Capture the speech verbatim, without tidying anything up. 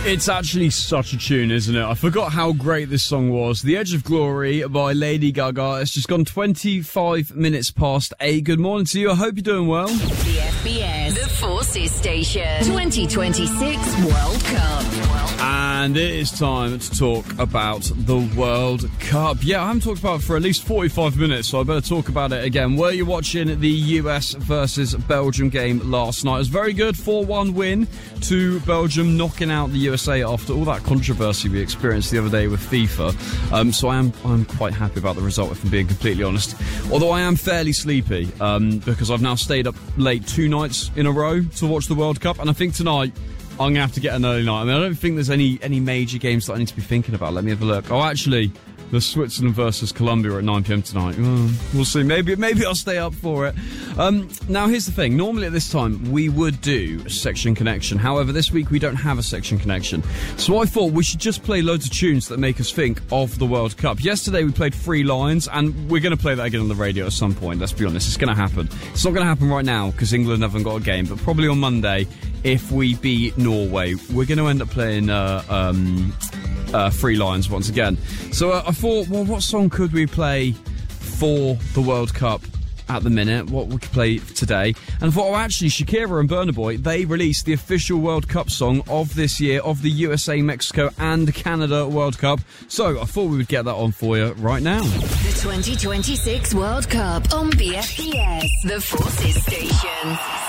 It's actually such a tune, isn't it? I forgot how great this song was. The Edge of Glory by Lady Gaga. It's just gone twenty-five minutes past eight. Good morning to you. I hope you're doing well. The F B S, the Forces Station, twenty twenty-six World Cup. And it is time to talk about the World Cup. Yeah, I haven't talked about it for at least forty-five minutes, so I better talk about it again. Were you watching the U S versus Belgium game last night? It was very good, four one win to Belgium, knocking out the U S A after all that controversy we experienced the other day with FIFA. Um, so I am I'm quite happy about the result, if I'm being completely honest. Although I am fairly sleepy, um, because I've now stayed up late two nights in a row to watch the World Cup, and I think tonight I'm going to have to get an early night. I mean, I don't think there's any, any major games that I need to be thinking about. Let me have a look. Oh, actually, the Switzerland versus Colombia at nine p.m. tonight. Oh, we'll see. Maybe maybe I'll stay up for it. Um, now, here's the thing. Normally at this time, we would do a Section Connection. However, this week we don't have a Section Connection. So I thought we should just play loads of tunes that make us think of the World Cup. Yesterday we played Three Lions, and we're going to play that again on the radio at some point. Let's be honest. It's going to happen. It's not going to happen right now because England haven't got a game, but probably on Monday, if we beat Norway, we're going to end up playing uh, um, uh, Three Lions once again. So uh, I thought, well, what song could we play for the World Cup at the minute? What we could play today? And I thought, oh, actually, Shakira and Burna Boy, they released the official World Cup song of this year, of the U S A, Mexico and Canada World Cup. So I thought we would get that on for you right now. The twenty twenty-six World Cup on B F B S, the Forces Station.